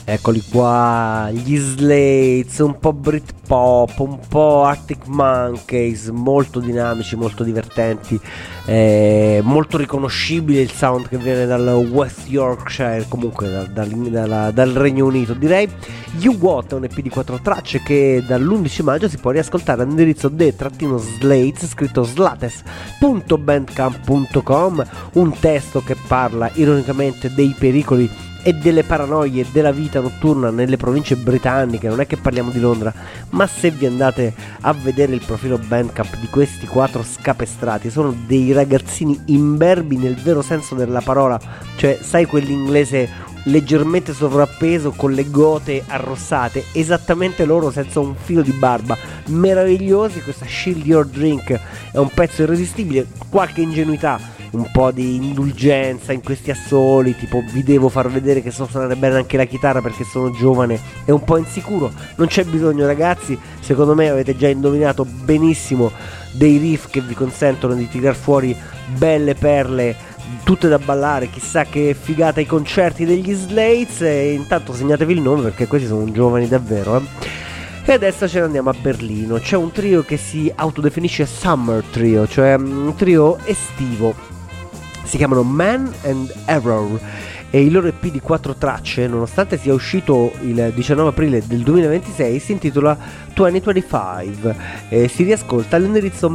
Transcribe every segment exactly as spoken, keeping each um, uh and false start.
Eccoli qua, gli Slates, un po' Britpop, un po' Arctic Monkeys, molto dinamici, molto divertenti, eh, molto riconoscibile il sound che viene dal West Yorkshire, comunque da, dal, dalla, dal Regno Unito direi. You What è un E P di quattro tracce che dall'undici maggio si può riascoltare all'indirizzo the-slates, scritto slates punto bandcamp punto com, un testo che parla ironicamente dei pericoli e delle paranoie della vita notturna nelle province britanniche. Non è che parliamo di Londra, ma se vi andate a vedere il profilo Bandcamp di questi quattro scapestrati, sono dei ragazzini imberbi nel vero senso della parola, cioè sai quell'inglese leggermente sovrappeso con le gote arrossate, esattamente loro, senza un filo di barba, meravigliosi. Questa Shield Your Drink è un pezzo irresistibile, qualche ingenuità, un po' di indulgenza in questi assoli, tipo vi devo far vedere che so suonare bene anche la chitarra perché sono giovane e un po' insicuro. Non c'è bisogno, ragazzi, secondo me avete già indovinato benissimo dei riff che vi consentono di tirar fuori belle perle, tutte da ballare. Chissà che figata i concerti degli Slates. E intanto segnatevi il nome perché questi sono giovani davvero, eh. E adesso ce ne andiamo a Berlino. C'è un trio che si autodefinisce Summer Trio, cioè un trio estivo. Si chiamano Man and Error e il loro E P di quattro tracce, nonostante sia uscito il diciannove aprile del duemilaventisei, si intitola duemilaventicinque e si riascolta all'indirizzo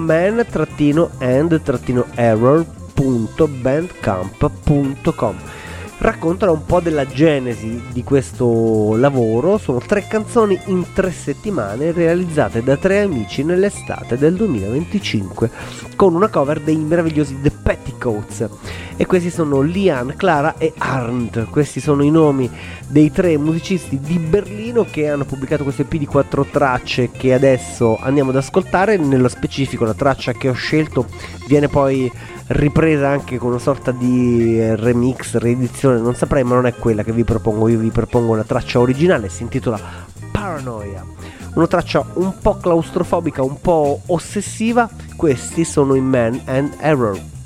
man-and-error punto bandcamp punto com. Raccontano un po' della genesi di questo lavoro. Sono tre canzoni in tre settimane realizzate da tre amici nell'estate del duemilaventicinque con una cover dei meravigliosi The Petticoats, e questi sono Lian, Clara e Arndt. Questi sono i nomi dei tre musicisti di Berlino che hanno pubblicato questo E P di quattro tracce che adesso andiamo ad ascoltare. Nello specifico la traccia che ho scelto viene poi ripresa anche con una sorta di remix, riedizione, non saprei, ma non è quella che vi propongo. Io vi propongo una traccia originale, si intitola Paranoia, una traccia un po' claustrofobica, un po' ossessiva. Questi sono i Man and Error.